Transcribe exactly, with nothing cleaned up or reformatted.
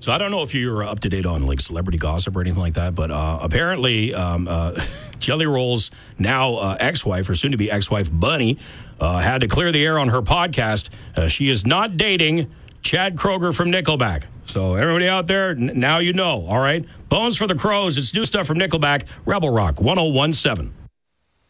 So I don't know if you're up to date on like celebrity gossip or anything like that, but uh, apparently um, uh, Jelly Roll's now uh, ex-wife, or soon-to-be ex-wife, Bunny, uh, had to clear the air on her podcast. Uh, she is not dating Chad Kroeger from Nickelback. So everybody out there, n- now you know, all right? Bones for the Crows. It's new stuff from Nickelback. Rebel Rock one oh one seven.